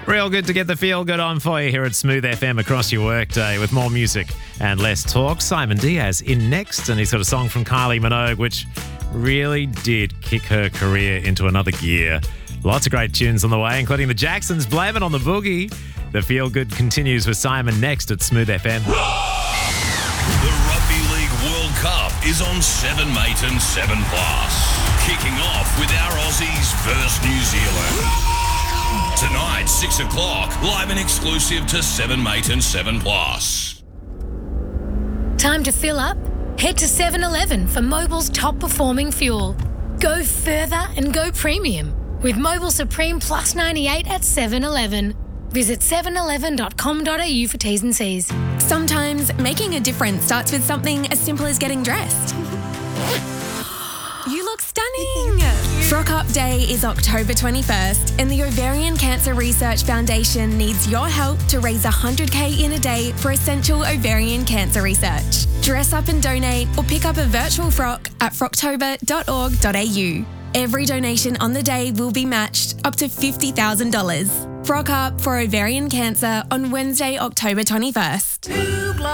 Real good to get the feel good on for you here at Smooth FM across your workday with more music and less talk. Simon Diaz in next, and he's got a song from Kylie Minogue which really did kick her career into another gear. Lots of great tunes on the way, including the Jacksons, Blame It on the Boogie. The feel good continues with Simon next at Smooth FM. The Rugby League World Cup is on 7 Mate and 7 Plus. Kicking off with our Aussies versus New Zealand. Tonight, 6 o'clock, live and exclusive to 7 Mate and 7 Plus. Time to fill up? Head to 7-Eleven for Mobil's top performing fuel. Go further and go premium with Mobil Supreme Plus 98 at 7-Eleven. Visit 711.com.au for T's and C's. Sometimes making a difference starts with something as simple as getting dressed. You look stunning! Frock Up Day is October 21st, and the Ovarian Cancer Research Foundation needs your help to raise $100K in a day for essential ovarian cancer research. Dress up and donate, or pick up a virtual frock at frocktober.org.au. Every donation on the day will be matched up to $50,000. Frock Up for ovarian cancer on Wednesday, October 21st.